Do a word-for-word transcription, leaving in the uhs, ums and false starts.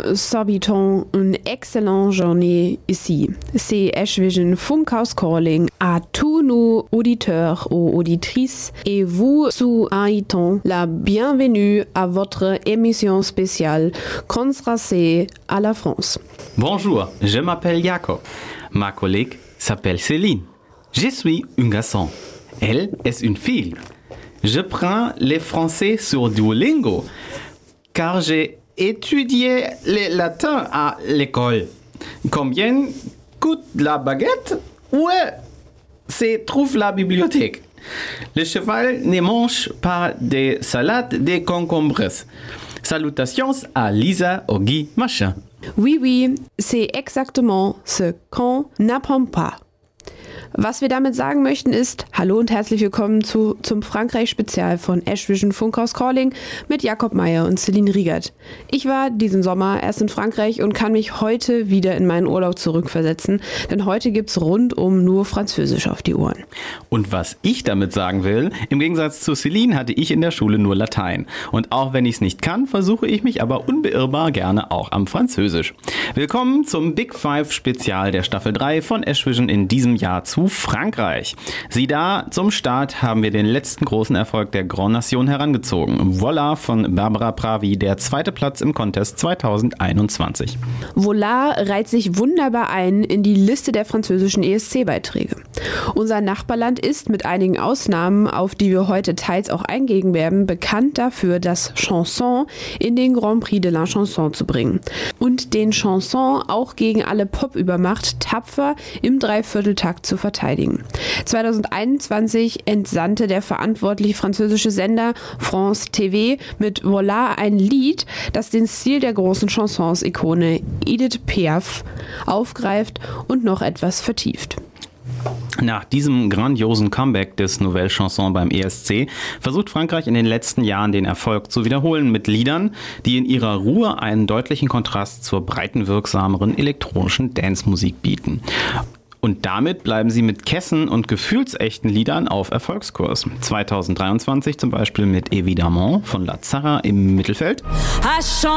s'habitons une excellente journée ici. C'est Ashvision Funkhaus Calling à tous nos auditeurs ou auditrices et vous souhaitons la bienvenue à votre émission spéciale consacrée à la France. Bonjour, je m'appelle Jacob. Ma collègue s'appelle Céline. Je suis un garçon. Elle est une fille. Je prends le français sur Duolingo car j'ai étudié le latin à l'école. Combien coûte la baguette? Où se trouve la bibliothèque? Le cheval ne mange pas de salade de concombres. Salutations à Lisa, Ogi, machin. Oui, oui, c'est exactement ce qu'on n'apprend pas. Was wir damit sagen möchten ist, hallo und herzlich willkommen zu, zum Frankreich-Spezial von Ashvision Funkhaus Calling mit Jakob Meyer und Céline Riegert. Ich war diesen Sommer erst in Frankreich und kann mich heute wieder in meinen Urlaub zurückversetzen, denn heute gibt's rundum nur Französisch auf die Ohren. Und was ich damit sagen will, im Gegensatz zu Céline hatte ich in der Schule nur Latein. Und auch wenn ich es nicht kann, versuche ich mich aber unbeirrbar gerne auch am Französisch. Willkommen zum Big Five Spezial der Staffel drei von Ashvision in diesem Jahr zu Frankreich. Sieh da, zum Start haben wir den letzten großen Erfolg der Grand Nation herangezogen. Voilà von Barbara Pravi, der zweite Platz im Contest zwanzig einundzwanzig. Voilà reiht sich wunderbar ein in die Liste der französischen E S C-Beiträge. Unser Nachbarland ist mit einigen Ausnahmen, auf die wir heute teils auch eingehen werden, bekannt dafür, das Chanson in den Grand Prix de la Chanson zu bringen und den Chanson auch gegen alle Pop-Übermacht tapfer im Dreivierteltakt zu verteidigen. zwanzig einundzwanzig entsandte der verantwortliche französische Sender France T V mit Voilà ein Lied, das den Stil der großen Chansons-Ikone Edith Piaf aufgreift und noch etwas vertieft. Nach diesem grandiosen Comeback des Nouvelle Chanson beim E S C versucht Frankreich in den letzten Jahren den Erfolg zu wiederholen mit Liedern, die in ihrer Ruhe einen deutlichen Kontrast zur breitenwirksameren elektronischen Dance-Musik bieten. Und damit bleiben sie mit Kessen und gefühlsechten Liedern auf Erfolgskurs. zwanzig dreiundzwanzig zum Beispiel mit Évidemment von La Zara im Mittelfeld.